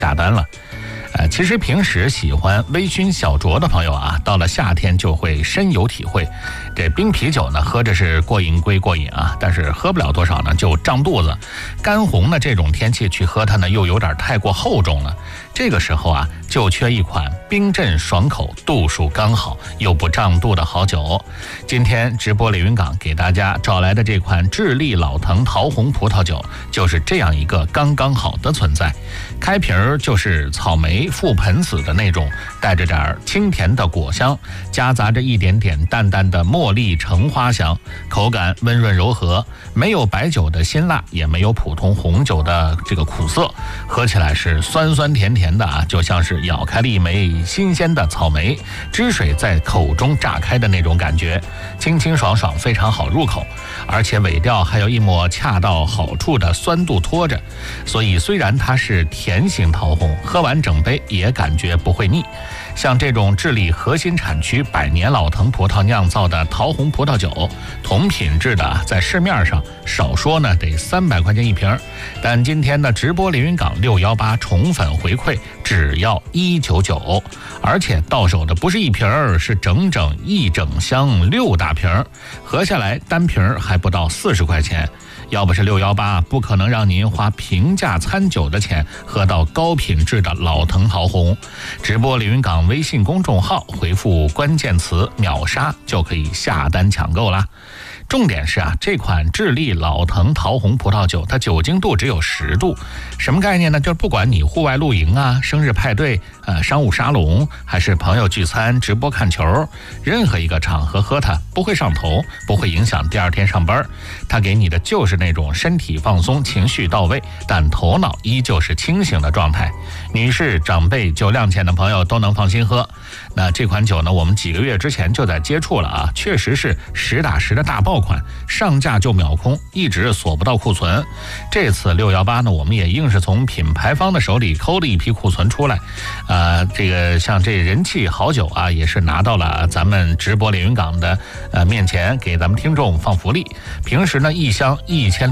下单了。其实平时喜欢微醺小酌的朋友啊，到了夏天就会深有体会。这冰啤酒呢，喝着是过瘾归过瘾啊，但是喝不了多少呢，就胀肚子。干红呢这种天气去喝它呢，又有点太过厚重了。这个时候啊，就缺一款冰镇爽口、度数刚好又不胀肚的好酒。今天直播连云港给大家找来的这款智利老藤桃红葡萄酒，就是这样一个刚刚好的存在。开瓶就是草莓、覆盆子的那种，带着点清甜的果香，夹杂着一点点淡淡的茉莉橙花香，口感温润柔和，没有白酒的辛辣，也没有普通红酒的这个苦涩，喝起来是酸酸甜甜的啊，就像是咬开了一枚新鲜的草莓，汁水在口中炸开的那种感觉，清清爽爽，非常好入口，而且尾调还有一抹恰到好处的酸度拖着，所以虽然它是甜型桃红，喝完整杯也感觉不会腻。像这种智利核心产区100年老藤葡萄酿造的桃红葡萄酒，同品质的在市面上少说呢得300块钱一瓶，但今天的直播连云港618宠粉回馈只要199，而且到手的不是一瓶，是整整一整箱6大瓶，合下来单瓶还不到40块钱。要不是618，不可能让您花平价餐酒的钱喝到高品质的老藤桃红。直播连云港微信公众号回复关键词秒杀就可以下单抢购啦。重点是啊，这款智利老藤桃红葡萄酒，它酒精度只有10度，什么概念呢？就是不管你户外露营啊、生日派对、商务沙龙，还是朋友聚餐、直播看球，任何一个场合喝它不会上头，不会影响第二天上班。它给你的就是那种身体放松、情绪到位，但头脑依旧是清醒的状态。女士、长辈、酒量浅的朋友都能放心喝。那这款酒呢，我们几个月之前就在接触了啊，确实是实打实的大爆款，上架就秒空，一直锁不到库存。这次618呢，我们也硬是从品牌方的手里抠了一批库存出来，这个像这人气好酒啊，也是拿到了咱们直播连云港的面前，给咱们听众放福利。平时呢一箱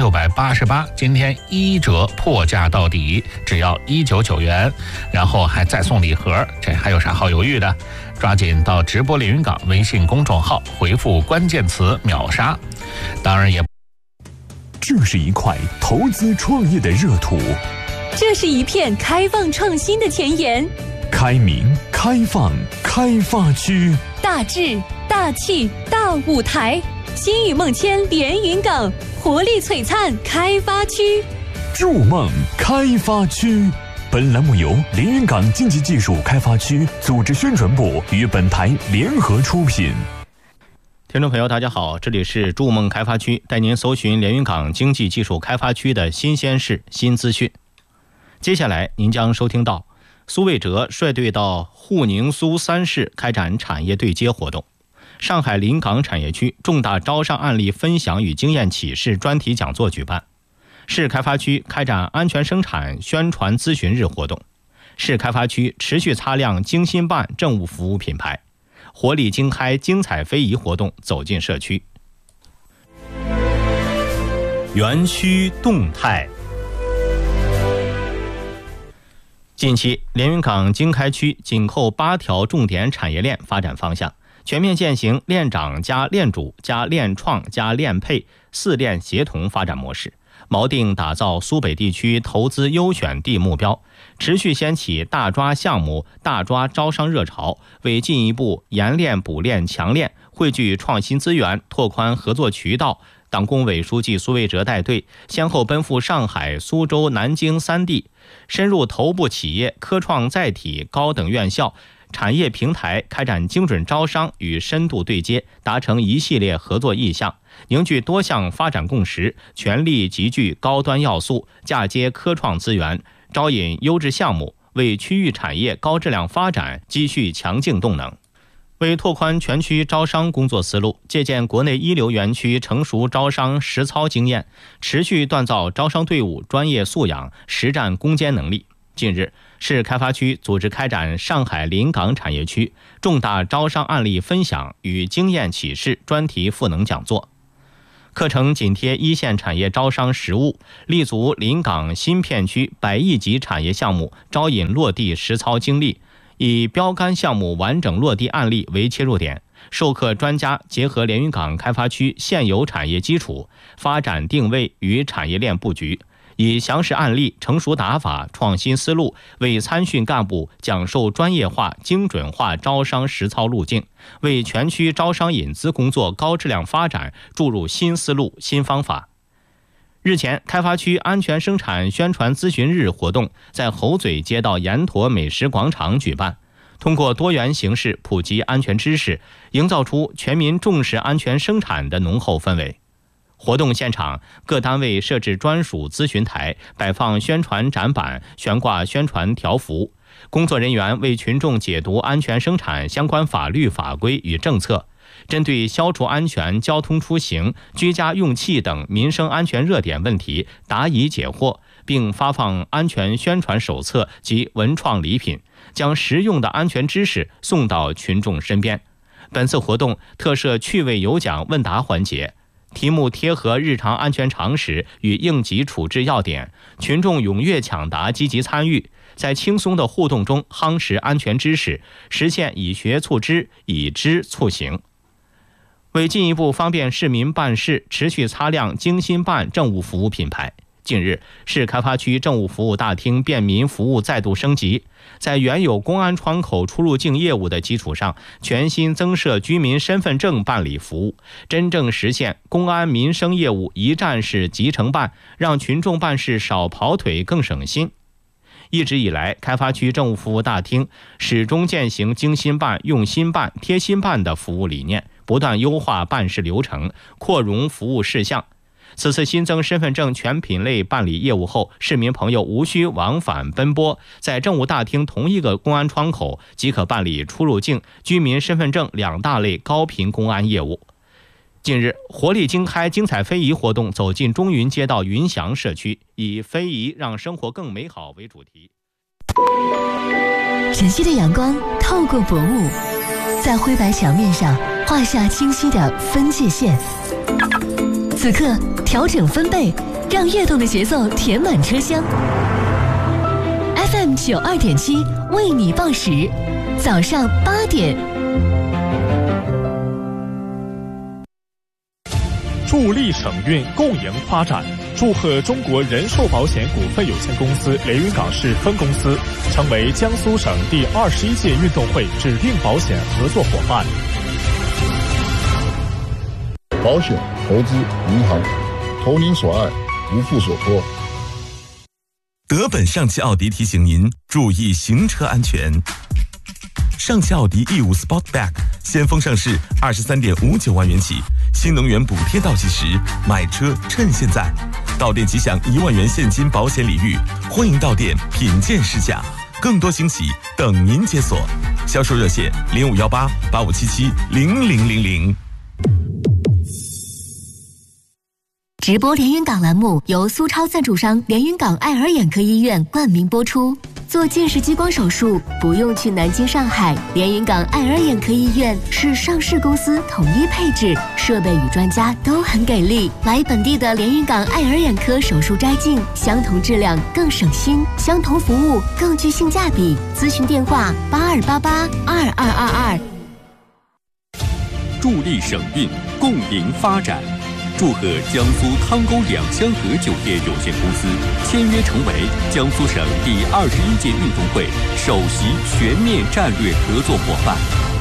1688，今天1折破价到底，只要199元，然后还再送礼盒，这还有啥好犹豫的？抓紧到直播连云港微信公众号回复关键词秒杀。当然也， 这是一块投资创业的热土， 这是一片开放创新的前沿。 开明、开放、开发区， 大智、大气、大舞台，新雨梦牵连云港，活力璀璨开发区， 筑梦开发区。本栏目由连云港经济技术开发区组织宣传部与本台联合出品。 听众朋友大家好，这里是筑梦开发区，带您搜寻连云港经济技术开发区的新鲜事、新资讯。接下来您将收听到苏卫哲率队到沪宁苏3市开展产业对接活动，上海临港产业区重大招商案例分享与经验启示专题讲座举办，市开发区开展安全生产宣传咨询日活动，市开发区持续擦亮京新办政务服务品牌，活力经开精彩非遗活动走进社区。园区动态。近期，连云港经开区紧扣8条重点产业链发展方向，全面践行链长加链主加链创加链配4链协同发展模式，锚定打造苏北地区投资优选地目标，持续掀起大抓项目、大抓招商热潮，为进一步研链补链强链，汇聚创新资源，拓宽合作渠道，党工委书记苏卫哲带队，先后奔赴上海、苏州、南京3地，深入头部企业、科创载体、高等院校、产业平台，开展精准招商与深度对接，达成一系列合作意向，凝聚多项发展共识，全力集聚高端要素，嫁接科创资源，招引优质项目，为区域产业高质量发展积蓄强劲动能。为拓宽全区招商工作思路，借鉴国内一流园区成熟招商实操经验，持续锻造招商队伍专业素养、实战攻坚能力。近日，市开发区组织开展上海临港产业区重大招商案例分享与经验启示专题赋能讲座。 课程紧贴一线产业招商实务，立足临港新片区100亿级产业项目招引落地实操经历，以标杆项目完整落地案例为切入点，授课专家结合连云港开发区现有产业基础、发展定位与产业链布局，以详实案例、成熟打法、创新思路，为参训干部讲授专业化、精准化招商实操路径，为全区招商引资工作高质量发展注入新思路、新方法。日前，开发区安全生产宣传咨询日活动在猴嘴街道盐坨美食广场举办，通过多元形式普及安全知识，营造出全民重视安全生产的浓厚氛围。活动现场，各单位设置专属咨询台，摆放宣传展板，悬挂宣传条幅，工作人员为群众解读安全生产相关法律法规与政策，针对消除安全、交通出行、居家用气等民生安全热点问题答疑解惑，并发放安全宣传手册及文创礼品，将实用的安全知识送到群众身边。本次活动特设趣味有奖问答环节，题目贴合日常安全常识与应急处置要点，群众踊跃抢答，积极参与，在轻松的互动中夯实安全知识，实现以学促知、以知促行。为进一步方便市民办事，持续擦亮京新办政务服务品牌，近日，市开发区政务服务大厅便民服务再度升级，在原有公安窗口出入境业务的基础上，全新增设居民身份证办理服务，真正实现公安民生业务一站式集成办，让群众办事少跑腿更省心。一直以来，开发区政务服务大厅始终践行精心办、用心办、贴心办的服务理念，不断优化办事流程，扩容服务事项。此次新增身份证全品类办理业务后，市民朋友无需往返奔波，在政务大厅同一个公安窗口即可办理出入境、居民身份证2大类高频公安业务。近日，活力经开精彩非遗活动走进中云街道云祥社区，以非遗让生活更美好为主题。 晨曦的阳光透过薄雾，在灰白墙面上画下清晰的分界线。此刻调整分贝，让跃动的节奏填满车厢。FM 92.7为你报时，早上8点。 助力省运，共赢发展。祝贺中国人寿保险股份有限公司连云港市分公司成为江苏省第21届运动会指定保险合作伙伴。 保险、投资、银行，投您所爱，无负所托。 德本上汽奥迪提醒您注意行车安全。上汽奥迪 E5 Sportback 先锋上市，23.59万元起，新能源补贴倒计时，买车趁现在。到店即享1万元现金保险礼遇，欢迎到店品鉴试驾，更多惊喜等您解锁。销售热线051885770000。 直播连云港栏目由苏超赞助商连云港爱尔眼科医院冠名播出。做近视激光手术不用去南京、上海，连云港爱尔眼科医院是上市公司，统一配置，设备与专家都很给力。来本地的连云港爱尔眼科手术摘镜，相同质量更省心，相同服务更具性价比。咨询电话82882222。 助力省运，共赢发展。祝贺江苏汤沟两香河酒店有限公司签约成为江苏省第21届运动会首席全面战略合作伙伴。